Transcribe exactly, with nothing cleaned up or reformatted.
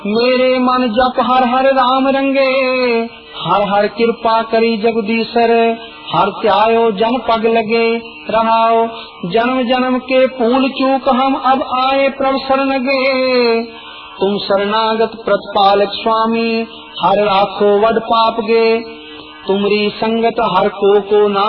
मेरे मन जप हर हर राम रंगे, हर हर कृपा करी जगदीशर, हर त्यायो जन पग लगे रहाओ। जन्म जन्म के भूल चूक हम अब आए प्रभु शरण गे, तुम शरणागत प्रतिपालक स्वामी, हर राखो वड पाप गे। तुमरी संगत हर को को ना